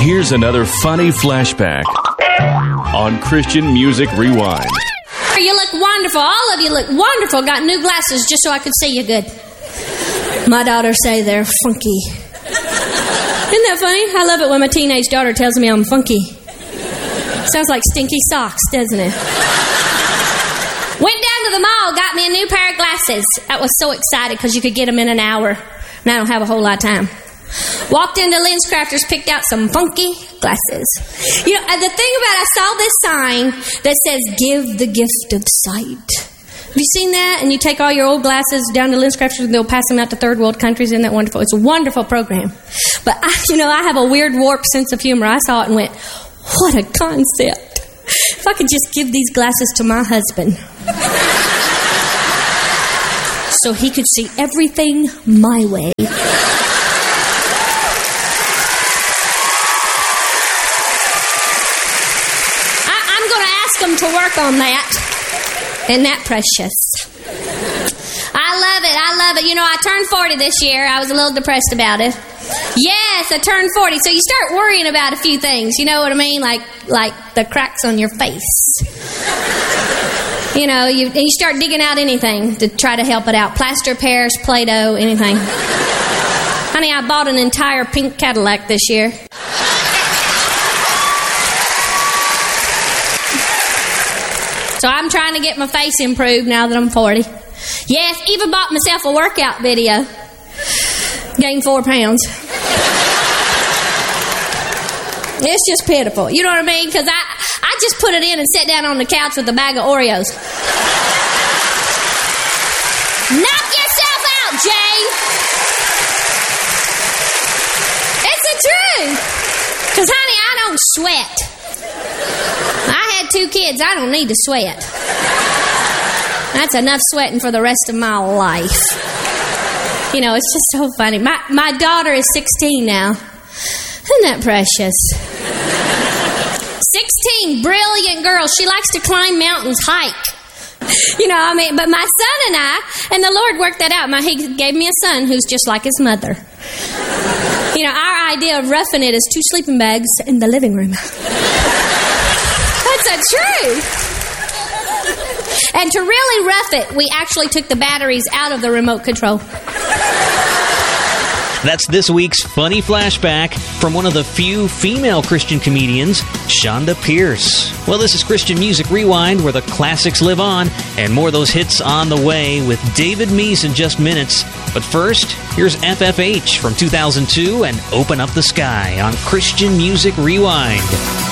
Here's another funny flashback on Christian Music Rewind. You look wonderful. All of you look wonderful. Got new glasses just so I could see you good. My daughters say they're funky. Isn't that funny? I love it when my teenage daughter tells me I'm funky. Sounds like stinky socks, doesn't it? Went down to the mall, got me a new pair of glasses. I was so excited because you could get them in an hour. And I don't have a whole lot of time. Walked into LensCrafters, picked out some funky glasses. You know, the thing about I saw this sign that says, give the gift of sight. Have you seen that? And you take all your old glasses down to LensCrafters and they'll pass them out to third world countries. Isn't that wonderful? It's a wonderful program. But, I have a weird warped sense of humor. I saw it and went, what a concept. If I could just give these glasses to my husband so he could see everything my way. I'm going to ask him to work on that. Isn't that precious? I love it. You know, I turned 40 this year. I was a little depressed about it. Yes, I turned 40. So you start worrying about a few things. You know what I mean? Like the cracks on your face. You know, you start digging out anything to try to help it out. Plaster, Paris, Play-Doh, anything. Honey, I bought an entire pink Cadillac this year. So I'm trying to get my face improved now that I'm 40. Yes, even bought myself a workout video. Gained 4 pounds. It's just pitiful. You know what I mean? Because I just put it in and sat down on the couch with a bag of Oreos. Knock yourself out, Jay! It's the truth! Because, honey, I don't sweat. I had 2 kids. I don't need to sweat. That's enough sweating for the rest of my life. You know, it's just so funny. My daughter is 16 now. Isn't that precious? 16, brilliant girl. She likes to climb mountains, hike. You know, I mean, but my son and the Lord worked that out. He gave me a son who's just like his mother. You know, our idea of roughing it is 2 sleeping bags in the living room. That's the truth. And to really rough it, we actually took the batteries out of the remote control. That's this week's funny flashback from one of the few female Christian comedians, Shonda Pierce. Well, this is Christian Music Rewind, where the classics live on, and more of those hits on the way with David Meese in just minutes. But first, here's FFH from 2002 and Open Up the Sky on Christian Music Rewind.